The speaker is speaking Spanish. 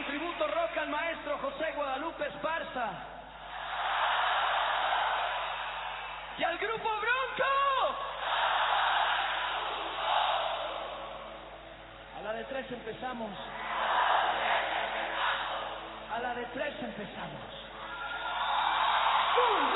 tributo rock al maestro José Guadalupe Esparza. ¡Y al Grupo Bronco! A la de tres empezamos. A la de tres empezamos. ¡Bum!